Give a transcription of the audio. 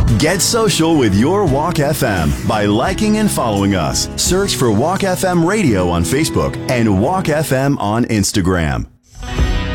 Get social with your Walk FM by liking and following us. Search for Walk FM Radio on Facebook and Walk FM on Instagram.